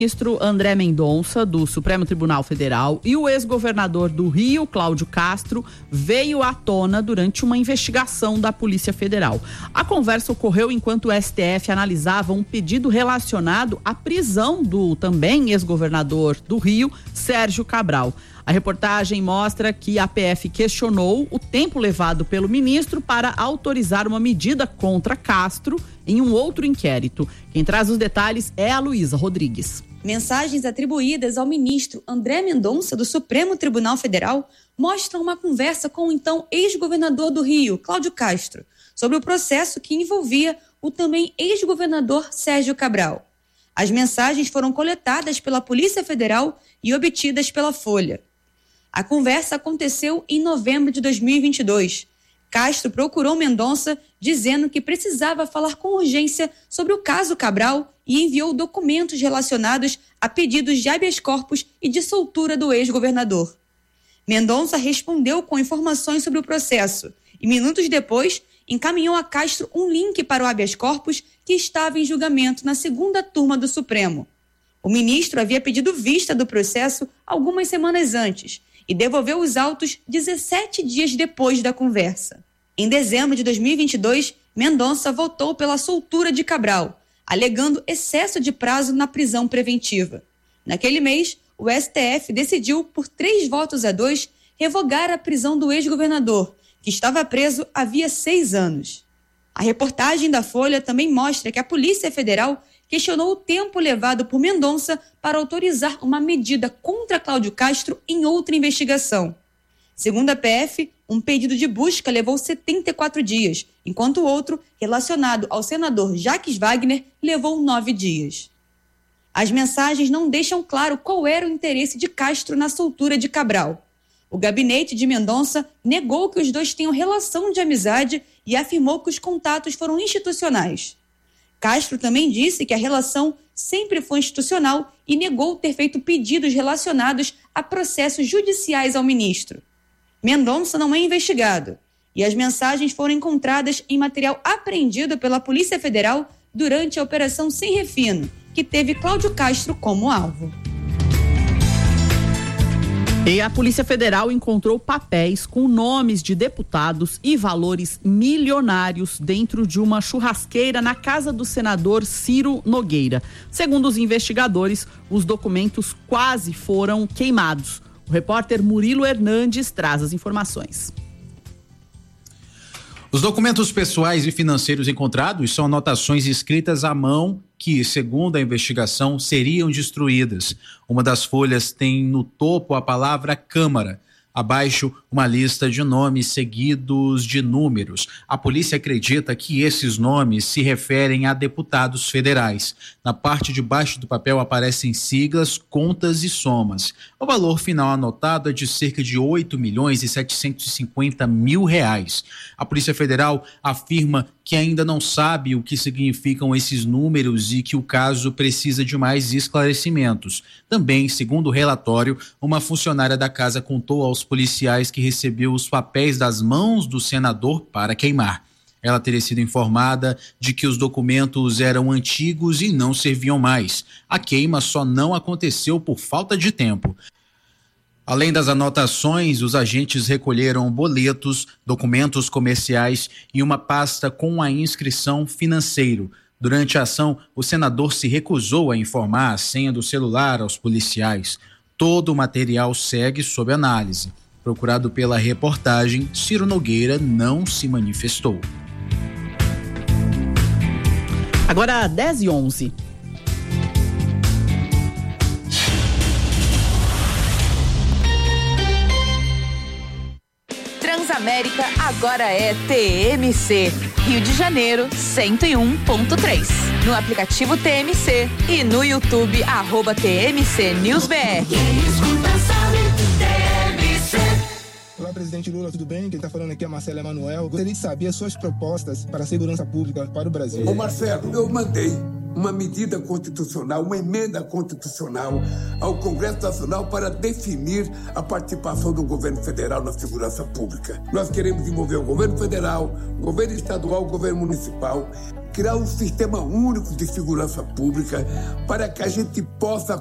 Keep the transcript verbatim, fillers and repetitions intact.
ministro André Mendonça, do Supremo Tribunal Federal, e o ex-governador do Rio, Cláudio Castro, veio à tona durante uma investigação da Polícia Federal. A conversa ocorreu enquanto o S T F analisava um pedido relacionado à prisão do também ex-governador do Rio, Sérgio Cabral. A reportagem mostra que a P F questionou o tempo levado pelo ministro para autorizar uma medida contra Castro em um outro inquérito. Quem traz os detalhes é a Luísa Rodrigues. Mensagens atribuídas ao ministro André Mendonça, do Supremo Tribunal Federal, mostram uma conversa com o então ex-governador do Rio, Cláudio Castro, sobre o processo que envolvia o também ex-governador Sérgio Cabral. As mensagens foram coletadas pela Polícia Federal e obtidas pela Folha. A conversa aconteceu em novembro de dois mil e vinte e dois. Castro procurou Mendonça dizendo que precisava falar com urgência sobre o caso Cabral e enviou documentos relacionados a pedidos de habeas corpus e de soltura do ex-governador. Mendonça respondeu com informações sobre o processo e, minutos depois, encaminhou a Castro um link para o habeas corpus que estava em julgamento na segunda turma do Supremo. O ministro havia pedido vista do processo algumas semanas antes e devolveu os autos dezessete dias depois da conversa. Em dezembro de dois mil e vinte e dois, Mendonça votou pela soltura de Cabral, alegando excesso de prazo na prisão preventiva. Naquele mês, o S T F decidiu, por três votos a dois, revogar a prisão do ex-governador, que estava preso havia seis anos. A reportagem da Folha também mostra que a Polícia Federal questionou o tempo levado por Mendonça para autorizar uma medida contra Cláudio Castro em outra investigação. Segundo a P F, um pedido de busca levou setenta e quatro dias, enquanto o outro, relacionado ao senador Jacques Wagner, levou nove dias. As mensagens não deixam claro qual era o interesse de Castro na soltura de Cabral. O gabinete de Mendonça negou que os dois tenham relação de amizade e afirmou que os contatos foram institucionais. Castro também disse que a relação sempre foi institucional e negou ter feito pedidos relacionados a processos judiciais ao ministro. Mendonça não é investigado e as mensagens foram encontradas em material apreendido pela Polícia Federal durante a Operação Sem Refino, que teve Cláudio Castro como alvo. E a Polícia Federal encontrou papéis com nomes de deputados e valores milionários dentro de uma churrasqueira na casa do senador Ciro Nogueira. Segundo os investigadores, os documentos quase foram queimados. O repórter Murilo Hernandes traz as informações. Os documentos pessoais e financeiros encontrados são anotações escritas à mão que, segundo a investigação, seriam destruídas. Uma das folhas tem no topo a palavra Câmara. Abaixo, uma lista de nomes seguidos de números. A polícia acredita que esses nomes se referem a deputados federais. Na parte de baixo do papel aparecem siglas, contas e somas. O valor final anotado é de cerca de oito milhões e setecentos e cinquenta mil reais. A Polícia Federal afirma que ainda não sabe o que significam esses números e que o caso precisa de mais esclarecimentos. Também, segundo o relatório, uma funcionária da casa contou aos policiais que recebeu os papéis das mãos do senador para queimar. Ela teria sido informada de que os documentos eram antigos e não serviam mais. A queima só não aconteceu por falta de tempo. Além das anotações, os agentes recolheram boletos, documentos comerciais e uma pasta com a inscrição financeiro. Durante a ação, o senador se recusou a informar a senha do celular aos policiais. Todo o material segue sob análise. Procurado pela reportagem, Ciro Nogueira não se manifestou. Agora, dez e onze. Transamérica agora é T M C. Rio de Janeiro, cento e um ponto três. No aplicativo T M C e no YouTube, arroba T M C News B R. Olá, presidente Lula, tudo bem? Quem está falando aqui é Marcelo Emanuel. Gostaria de saber as suas propostas para a segurança pública para o Brasil. Ô Marcelo, eu mandei uma medida constitucional, uma emenda constitucional ao Congresso Nacional para definir a participação do governo federal na segurança pública. Nós queremos envolver o governo federal, o governo estadual, o governo municipal. criar um sistema único de segurança pública para que a gente possa